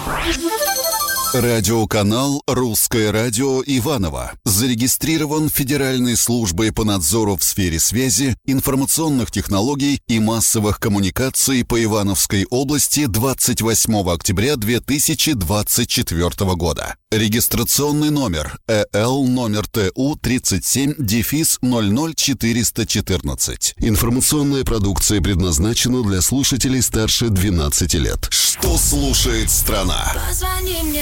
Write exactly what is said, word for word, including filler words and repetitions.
Радиоканал «Русское радио» Иваново зарегистрирован Федеральной службой по надзору в сфере связи, информационных технологий и массовых коммуникаций по Ивановской области двадцать восьмого октября две тысячи двадцать четвёртого года. Регистрационный номер э л номер тэ у тридцать семь ноль ноль четыреста четырнадцать. Информационная продукция предназначена для слушателей старше двенадцати лет. Что слушает страна? Позвони мне.